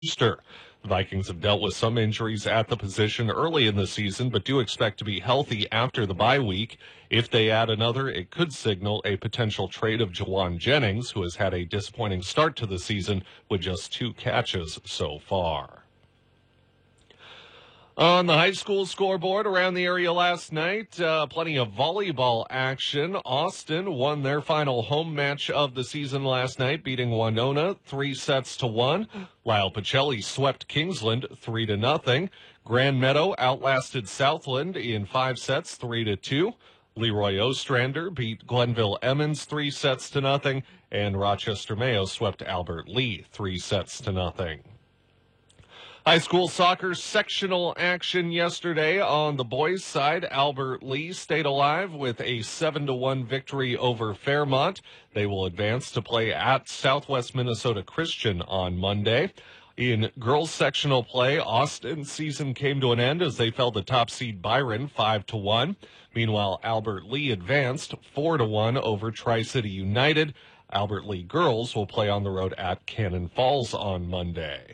The Vikings have dealt with some injuries at the position early in the season, but do expect to be healthy after the bye week. If they add another, it could signal a potential trade of Jawan Jennings, who has had a disappointing start to the season with just 2 catches so far. On the high school scoreboard around the area last night, plenty of volleyball action. Austin won their final home match of the season last night, beating Winona 3-1. Lyle Pacelli swept Kingsland 3-0. Grand Meadow outlasted Southland in 5 sets, 3-2. Leroy Ostrander beat Glenville Emmons 3-0, and Rochester Mayo swept Albert Lee 3-0. High school soccer sectional action yesterday on the boys' side. Albert Lee stayed alive with a 7-1 victory over Fairmont. They will advance to play at Southwest Minnesota Christian on Monday. In girls' sectional play, Austin's season came to an end as they fell to top seed Byron 5-1. Meanwhile, Albert Lee advanced 4-1 over Tri-City United. Albert Lee girls will play on the road at Cannon Falls on Monday.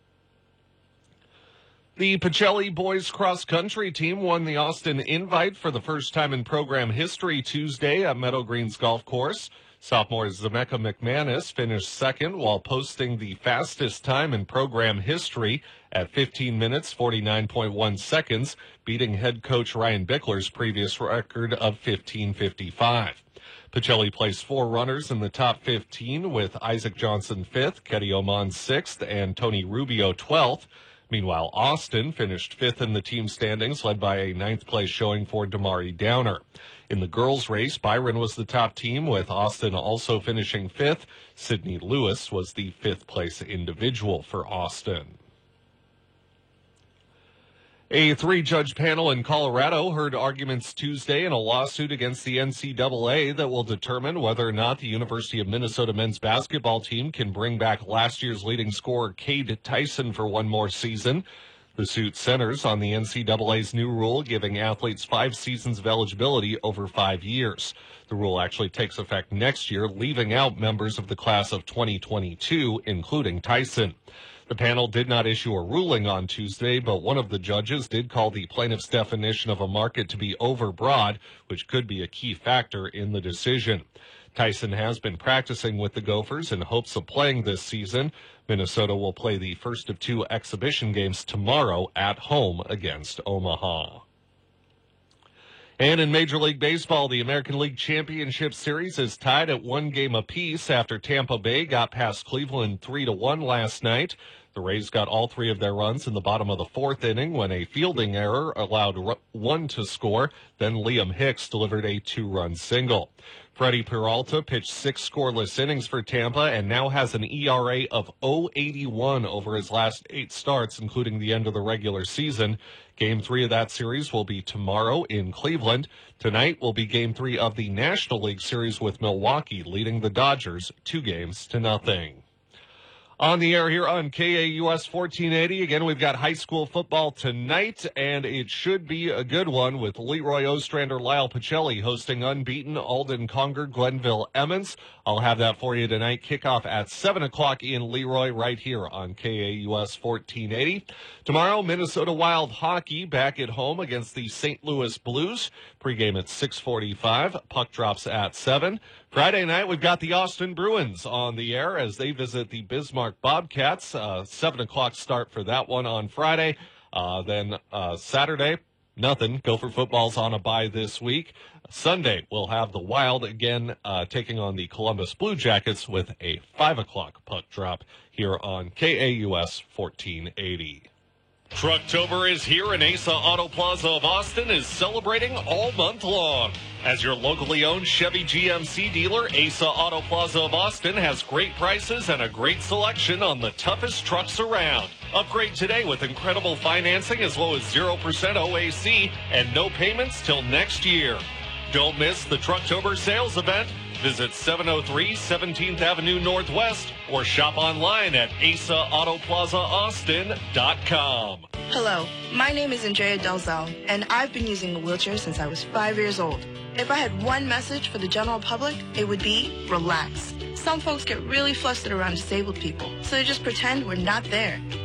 The Pacelli boys cross-country team won the Austin Invite for the first time in program history Tuesday at Meadow Greens Golf Course. Sophomore Zemeka McManus finished second while posting the fastest time in program history at 15 minutes, 49.1 seconds, beating head coach Ryan Bickler's previous record of 15:55. Pacelli placed 4 runners in the top 15 with Isaac Johnson 5th, Ketty Oman 6th, and Tony Rubio 12th. Meanwhile, Austin finished 5th in the team standings, led by a 9th place showing for Damari Downer. In the girls' race, Byron was the top team, with Austin also finishing 5th. Sydney Lewis was the 5th place individual for Austin. A 3-judge panel in Colorado heard arguments Tuesday in a lawsuit against the NCAA that will determine whether or not the University of Minnesota men's basketball team can bring back last year's leading scorer Cade Tyson for one more season. The suit centers on the NCAA's new rule giving athletes 5 seasons of eligibility over 5 years. The rule actually takes effect next year, leaving out members of the class of 2022, including Tyson. The panel did not issue a ruling on Tuesday, but one of the judges did call the plaintiff's definition of a market to be overbroad, which could be a key factor in the decision. Tyson has been practicing with the Gophers in hopes of playing this season. Minnesota will play the first of 2 exhibition games tomorrow at home against Omaha. And in Major League Baseball, the American League Championship Series is tied at 1 game apiece after Tampa Bay got past Cleveland 3-1 last night. The Rays got all 3 of their runs in the bottom of the 4th inning when a fielding error allowed 1 to score. Then Liam Hicks delivered a 2-run single. Freddie Peralta pitched 6 scoreless innings for Tampa and now has an ERA of 0.81 over his last 8 starts, including the end of the regular season. Game 3 of that series will be tomorrow in Cleveland. Tonight will be Game 3 of the National League Series with Milwaukee leading the Dodgers 2-0. On the air here on KAUS 1480. Again, we've got high school football tonight, and it should be a good one with Leroy Ostrander, Lyle Pacelli hosting unbeaten Alden Conger, Glenville Emmons. I'll have that for you tonight. Kickoff at 7 o'clock in Leroy right here on KAUS 1480. Tomorrow, Minnesota Wild hockey back at home against the St. Louis Blues. Pregame at 6:45. Puck drops at 7. Friday night, we've got the Austin Bruins on the air as they visit the Bismarck Bobcats. 7 o'clock start for that one on Friday. Then Saturday, nothing. Gopher football's on a bye this week. Sunday, we'll have the Wild again taking on the Columbus Blue Jackets with a 5 o'clock puck drop here on KAUS 1480. Trucktober is here, and Asa Auto Plaza of Austin is celebrating all month long. As your locally owned Chevy GMC dealer, Asa Auto Plaza of Austin has great prices and a great selection on the toughest trucks around. Upgrade today with incredible financing as low as 0% OAC and no payments till next year. Don't miss the Trucktober sales event. Visit 703 17th Avenue Northwest or shop online at AsaAutoPlazaAustin.com. Hello, my name is Andrea Delzell, and I've been using a wheelchair since I was 5 years old. If I had one message for the general public, it would be relax. Some folks get really flustered around disabled people, so they just pretend we're not there.